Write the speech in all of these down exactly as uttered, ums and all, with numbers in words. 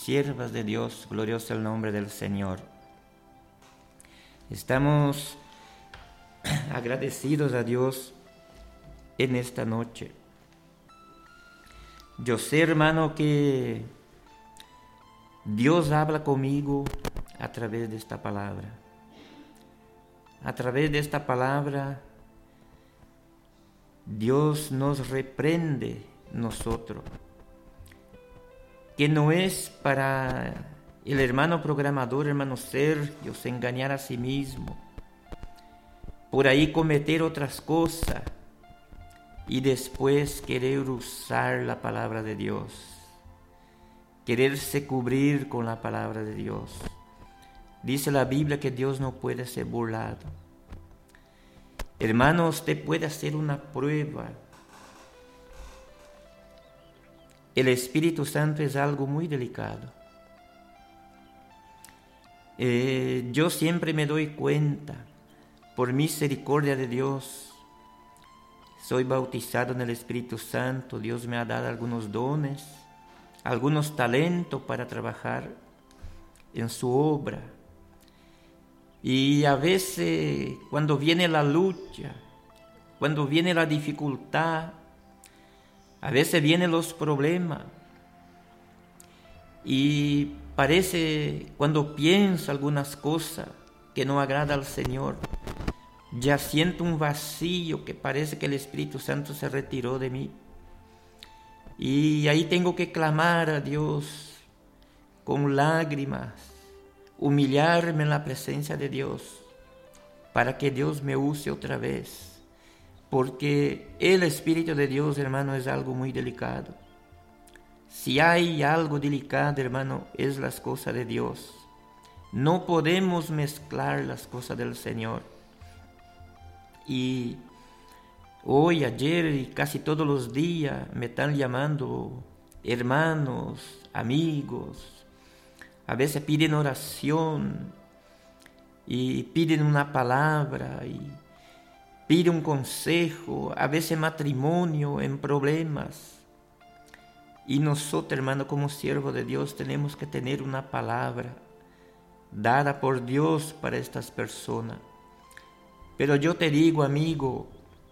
siervas de Dios, glorioso el nombre del Señor. Estamos agradecidos a Dios en esta noche. Yo sé, hermano, que Dios habla conmigo a través de esta palabra. A través de esta palabra, Dios nos reprende nosotros, que no es para el hermano programador, hermano Sergio, se engañar a sí mismo, por ahí cometer otras cosas y después querer usar la palabra de Dios, quererse cubrir con la palabra de Dios. Dice la Biblia que Dios no puede ser burlado. Hermano, usted puede hacer una prueba. El Espíritu Santo es algo muy delicado. Eh, yo siempre me doy cuenta, por misericordia de Dios, soy bautizado en el Espíritu Santo. Dios me ha dado algunos dones, algunos talentos para trabajar en su obra. Y a veces cuando viene la lucha, cuando viene la dificultad, a veces vienen los problemas y parece, cuando pienso algunas cosas que no agrada al Señor, ya siento un vacío que parece que el Espíritu Santo se retiró de mí. Y ahí tengo que clamar a Dios con lágrimas, humillarme en la presencia de Dios para que Dios me use otra vez, porque el Espíritu de Dios, hermano, es algo muy delicado. Si hay algo delicado, hermano, es las cosas de Dios. No podemos mezclar las cosas del Señor. Y hoy, ayer y casi todos los días me están llamando hermanos, amigos. A veces piden oración y piden una palabra y piden un consejo, a veces matrimonio en problemas. Y nosotros, hermano, como siervos de Dios, tenemos que tener una palabra dada por Dios para estas personas. Pero yo te digo, amigo,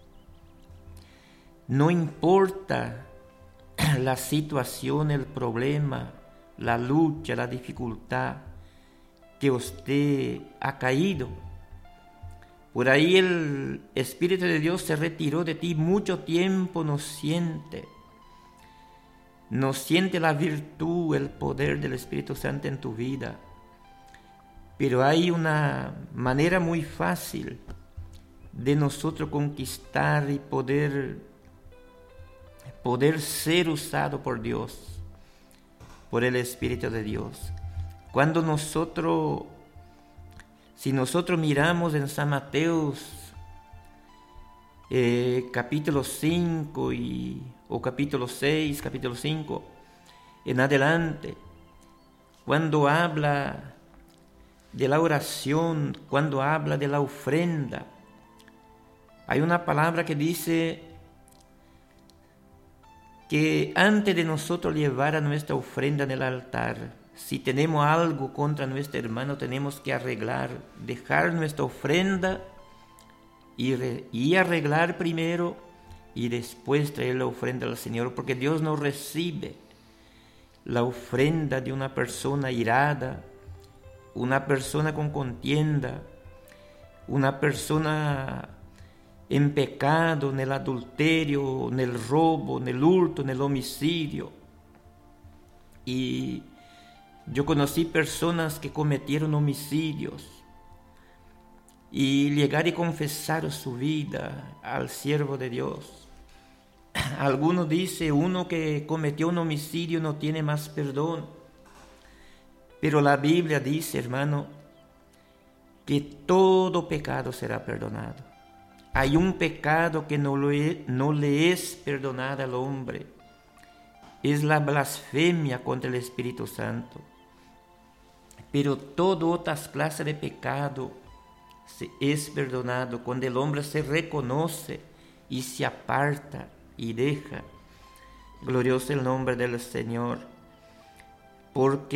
no importa la situación, el problema, la lucha, la dificultad que usted ha caído. Por ahí el Espíritu de Dios se retiró de ti mucho tiempo, no siente. No siente la virtud, el poder del Espíritu Santo en tu vida. Pero hay una manera muy fácil de nosotros conquistar y poder, poder ser usado por Dios, por el Espíritu de Dios. Cuando nosotros, si nosotros miramos en San Mateo eh, capítulo cinco y, o capítulo seis, capítulo cinco, en adelante, cuando habla de la oración, cuando habla de la ofrenda, hay una palabra que dice que antes de nosotros llevar a nuestra ofrenda en el altar, si tenemos algo contra nuestro hermano, tenemos que arreglar, dejar nuestra ofrenda y, re, y arreglar primero y después traer la ofrenda al Señor, porque Dios no recibe la ofrenda de una persona irada, una persona con contienda, una persona en pecado, en el adulterio, en el robo, en el hurto, en el homicidio. Y yo conocí personas que cometieron homicidios y llegar y confesar su vida al siervo de Dios. Algunos dicen, uno que cometió un homicidio no tiene más perdón. Pero la Biblia dice, hermano, que todo pecado será perdonado. Hay un pecado que no, lo es, no le es perdonado al hombre. Es la blasfemia contra el Espíritu Santo. Pero toda otra clase de pecado es perdonado cuando el hombre se reconoce y se aparta y deja. Glorioso el nombre del Señor. Porque